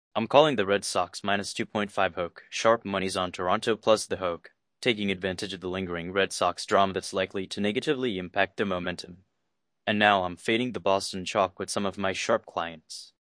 I'm calling the Red Sox minus 2.5 hook. Sharp money's on Toronto plus the hook, taking advantage of the lingering Red Sox drama that's likely to negatively impact their momentum. And now I'm fading the Boston chalk with some of my sharp clients.